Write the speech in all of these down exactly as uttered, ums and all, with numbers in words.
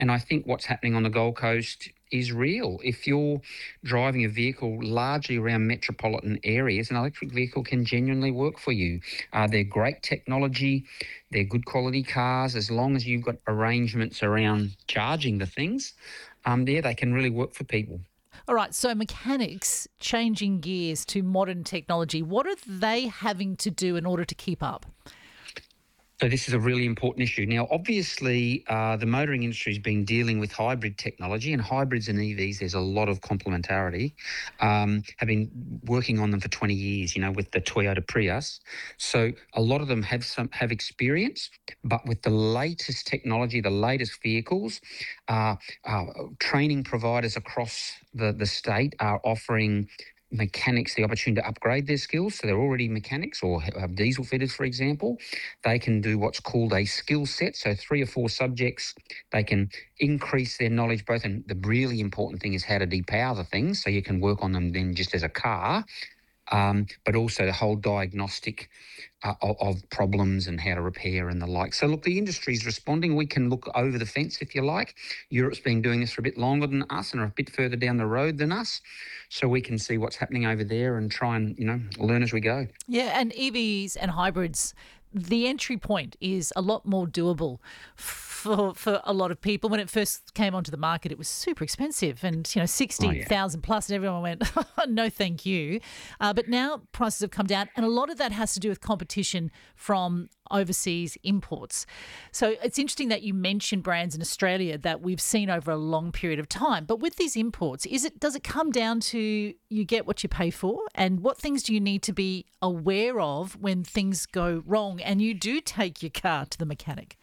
And I think what's happening on the Gold Coast is real. If you're driving a vehicle largely around metropolitan areas, an electric vehicle can genuinely work for you. Uh, they're great technology, they're good quality cars, as long as you've got arrangements around charging the things. Um, yeah, they can really work for people. All right, so mechanics changing gears to modern technology, what are they having to do in order to keep up? So this is a really important issue. Now, obviously, uh, the motoring industry has been dealing with hybrid technology, and hybrids and E Vs, there's a lot of complementarity. Um, have been working on them for twenty years, you know, with the Toyota Prius. So a lot of them have some have experience, but with the latest technology, the latest vehicles, uh, uh, training providers across the, the state are offering mechanics the opportunity to upgrade their skills. So they're already mechanics or have diesel fitters, for example. They can do what's called a skill set. So three or four subjects, they can increase their knowledge both. And the really important thing is how to depower the things so you can work on them then just as a car, um, but also the whole diagnostic uh, of, of problems and how to repair and the like. So look, the industry is responding. We can look over the fence if you like. Europe's been doing this for a bit longer than us and are a bit further down the road than us. So we can see what's happening over there and try and, you know, learn as we go. Yeah, and E Vs and hybrids, the entry point is a lot more doable for for a lot of people. When it first came onto the market, it was super expensive, and you know Oh, sixty yeah. thousand plus, and everyone went, no, thank you. Uh, but now prices have come down, and a lot of that has to do with competition from overseas imports. So it's interesting that you mentioned brands in Australia that we've seen over a long period of time. But with these imports, is it does it come down to you get what you pay for, and what things do you need to be aware of when things go wrong and you do take your car to the mechanic?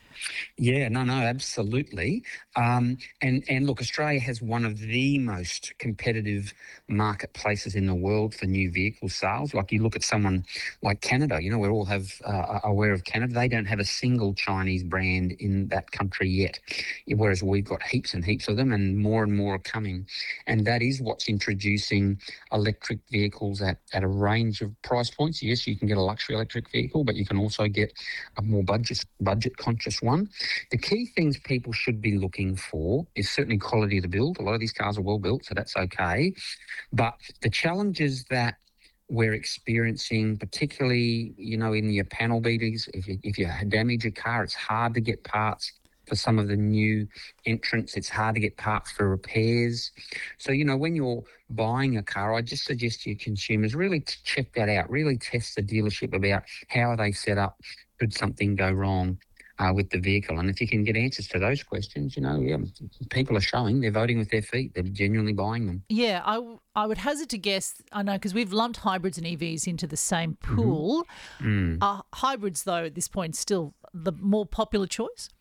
Yeah, no, no, absolutely. Um, and and look, Australia has one of the most competitive marketplaces in the world for new vehicle sales. Like you look at someone like Canada, you know, we all have uh, are aware of Canada. They don't have a single Chinese brand in that country yet, whereas we've got heaps and heaps of them, and more and more are coming. And that is what's introducing electric vehicles at, at a range of price points. Yes, you can get a luxury electric vehicle, but you can also get a more budget budget conscious one. The key things people should be looking for is certainly quality of the build. A lot of these cars are well built, so that's okay. But the challenges that we're experiencing, particularly, you know, in your panel beaters, if you, if you damage a car, it's hard to get parts for some of the new entrants. It's hard to get parts for repairs. So, you know, when you're buying a car, I just suggest to your consumers really to check that out, really test the dealership about how are they set up should something go wrong uh, with the vehicle. And if you can get answers to those questions, you know, yeah, people are showing they're voting with their feet. They're genuinely buying them. Yeah, I, w- I would hazard to guess, I know, because we've lumped hybrids and E Vs into the same hmm pool. Mm. Are hybrids, though, at this point, still the more popular choice?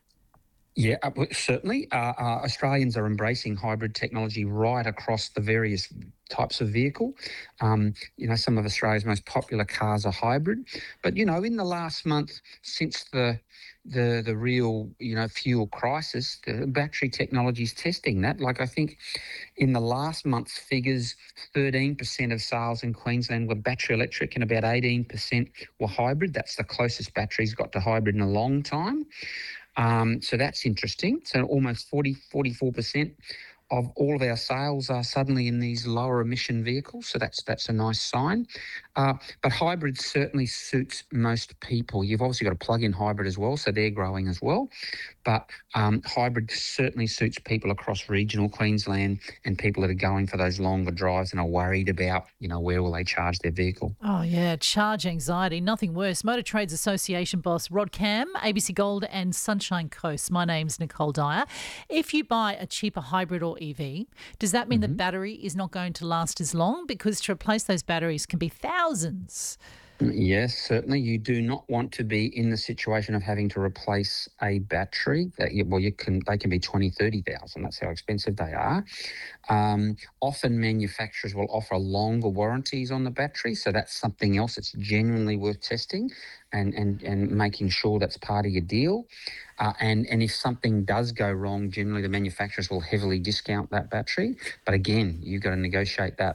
Yeah, uh, well, certainly. Uh, uh, Australians are embracing hybrid technology right across the various types of vehicle. Um, you know, some of Australia's most popular cars are hybrid. But, you know, in the last month, since the the the real, you know, fuel crisis, the battery technology is testing that. Like I think in the last month's figures, thirteen percent of sales in Queensland were battery electric and about eighteen percent were hybrid. That's the closest batteries got to hybrid in a long time. Um, so that's interesting. So almost forty, forty-four percent of all of our sales are suddenly in these lower emission vehicles. So that's that's a nice sign. Uh, but hybrid certainly suits most people. You've obviously got a plug-in hybrid as well, so they're growing as well. But um, hybrid certainly suits people across regional Queensland and people that are going for those longer drives and are worried about, you know, where will they charge their vehicle. Oh, yeah, charge anxiety, nothing worse. Motor Trades Association boss Rod Cam, A B C Gold and Sunshine Coast. My name's Nicole Dyer. If you buy a cheaper hybrid or E V, does that mean the Mhm. battery is not going to last as long? Because to replace those batteries can be thousands. Yes, certainly. You do not want to be in the situation of having to replace a battery. That you, well, you can. They can be twenty, thirty thousand. That's how expensive they are. Um, often manufacturers will offer longer warranties on the battery, so that's something else that's genuinely worth testing and and and making sure that's part of your deal. Uh, and and if something does go wrong, generally the manufacturers will heavily discount that battery. But again, you've got to negotiate that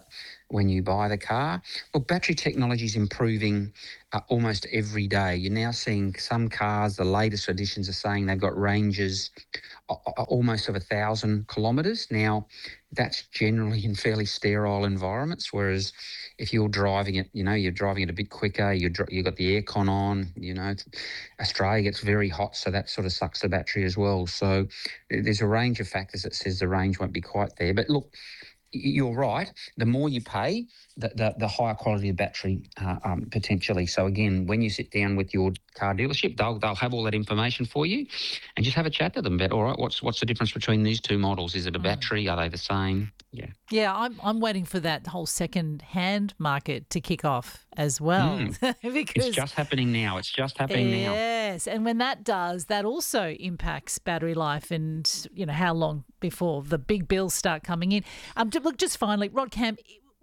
when you buy the car. Look, battery technology is improving uh, almost every day. You're now seeing some cars, the latest editions are saying they've got ranges a- a- almost of a thousand kilometres. Now, that's generally in fairly sterile environments, whereas if you're driving it, you know, you're driving it a bit quicker, you're, dr- you've got the aircon on, you know, it's, Australia gets very hot, so that sort of sucks the battery as well. So there's a range of factors that says the range won't be quite there. But look, you're right. The more you pay, the the, the higher quality of battery uh, um, potentially. So again, when you sit down with your car dealership, they'll they'll have all that information for you, and just have a chat to them about, all right, what's what's the difference between these two models? Is it a battery? Are they the same? Yeah. Yeah, I'm I'm waiting for that whole second hand market to kick off as well. Mm. because It's just happening now. It's just happening now. Yes, and when that does, that also impacts battery life and, you know, how long before the big bills start coming in. Um, ju- look, just finally, Rod Cam,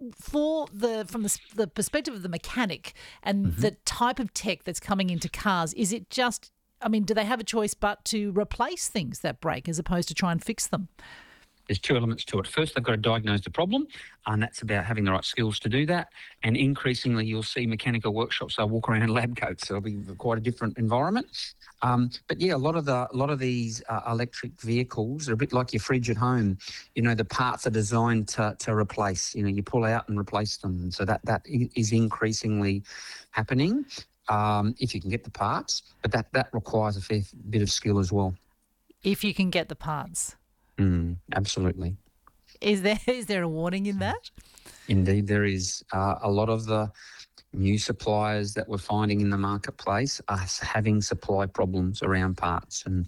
for the from the, s- the perspective of the mechanic and Mm-hmm. the type of tech that's coming into cars, is it just, I mean, do they have a choice but to replace things that break as opposed to try and fix them? There's two elements to it. First, they've got to diagnose the problem, and that's about having the right skills to do that. And increasingly, you'll see mechanical workshops. They'll walk around in lab coats, so it'll be quite a different environment. Um, but yeah, a lot of the a lot of these uh, electric vehicles are a bit like your fridge at home. You know, the parts are designed to to replace. You know, you pull out and replace them. So that that i- is increasingly happening um, if you can get the parts. But that that requires a fair bit of skill as well. If you can get the parts. Mm, absolutely. Is there is there a warning in that? Indeed, there is. Uh, a lot of the new suppliers that we're finding in the marketplace are s- having supply problems around parts, and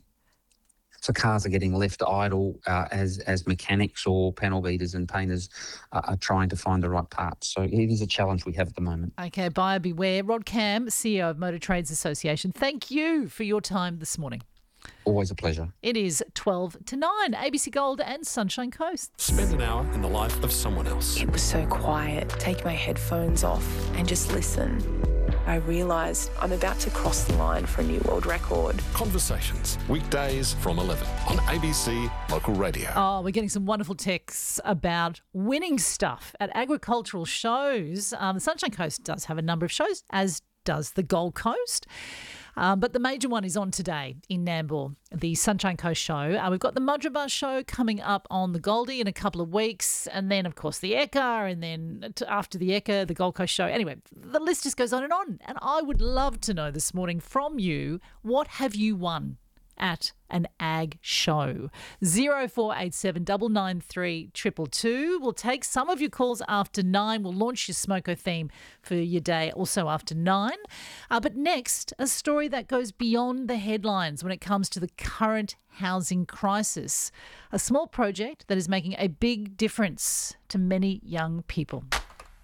so cars are getting left idle uh, as as mechanics or panel beaters and painters uh, are trying to find the right parts. So it is a challenge we have at the moment. Okay, buyer beware. Rod Cam, C E O of Motor Trades Association, thank you for your time this morning. Always a pleasure. It is twelve to nine, A B C Gold and Sunshine Coast. Spend an hour in the life of someone else. It was so quiet. Take my headphones off and just listen. I realised I'm about to cross the line for a new world record. Conversations, weekdays from eleven on A B C Local Radio. Oh, we're getting some wonderful texts about winning stuff at agricultural shows. Um, the Sunshine Coast does have a number of shows, as does the Gold Coast. Um, but the major one is on today in Nambour, the Sunshine Coast show. Uh, we've got the Mudgeeraba show coming up on the Goldie in a couple of weeks. And then, of course, the Ekka. And then t- after the Ekka, the Gold Coast show. Anyway, the list just goes on and on. And I would love to know this morning from you, what have you won at an ag show? zero four eight seven nine nine three two two two. We'll take some of your calls after nine. We'll launch your Smoko theme for your day also after nine. Uh, but next, a story that goes beyond the headlines when it comes to the current housing crisis. A small project that is making a big difference to many young people.